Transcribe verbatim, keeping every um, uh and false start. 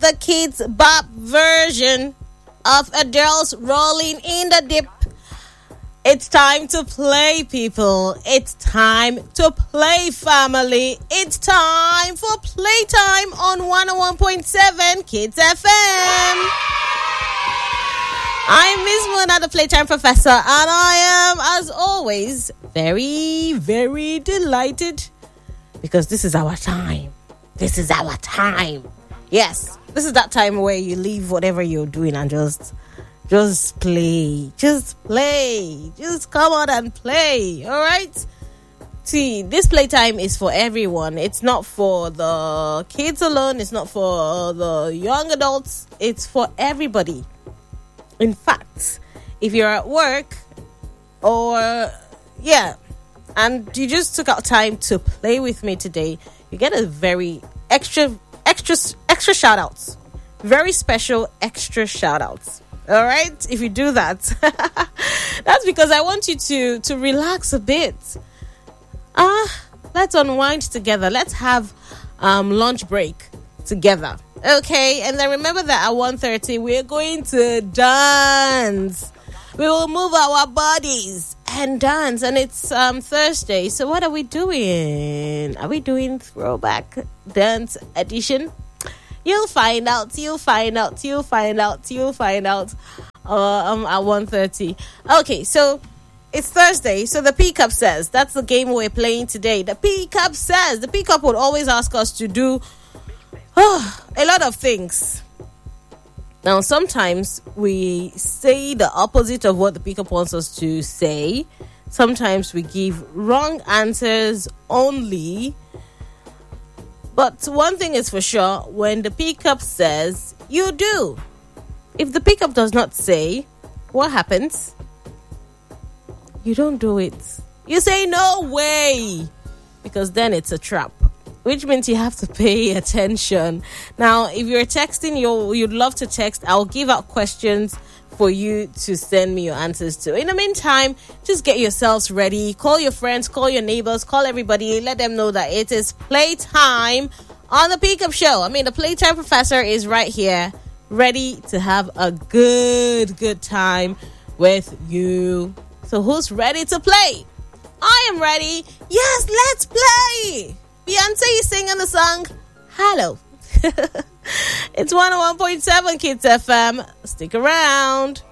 the kids' bop version of Adele's Rolling in the Deep. It's time to play, people. It's time to play, family. It's time for playtime on one oh one point seven Kids F M. I'm Miss Mona, the Playtime Professor, and I am, as always, very, very delighted because this is our time. This is our time. Yes, this is that time where you leave whatever you're doing and just... Just play. Just play. Just come on and play. All right? See, this playtime is for everyone. It's not for the kids alone. It's not for the young adults. It's for everybody. In fact, if you're at work or, yeah, and you just took out time to play with me today, you get a very extra, extra, extra shout outs. Very special extra shout outs. All right, if you do that, that's because I want you to to relax a bit. Ah, uh, let's unwind together. Let's have um lunch break together, okay? And then remember that at one thirty we're going to dance. We will move our bodies and dance, and it's um Thursday. So what are we doing? Are we doing throwback dance edition? You'll find out, you'll find out, you'll find out, you'll find out uh, um, at one thirty. Okay, so it's Thursday, so the P-Cup says, that's the game we're playing today. The P-Cup says, the P-Cup would always ask us to do oh, a lot of things. Now, sometimes we say the opposite of what the P-Cup wants us to say. Sometimes we give wrong answers only. But one thing is for sure, when the P-Cup says, you do. If the P-Cup does not say, what happens? You don't do it. You say, no way. Because then it's a trap. Which means you have to pay attention. Now, if you're texting, you'll, you'd love to text. I'll give out questions for you to send me your answers to. In the meantime, just get yourselves ready. Call your friends, call your neighbors, call everybody. Let them know that it is playtime on the P-Cup Show. I mean, the Playtime Professor is right here, ready to have a good, good time with you. So who's ready to play? I am ready. Yes, let's play. Beyonce is singing the song, Hello. It's one oh one point seven Kids F M. Stick around.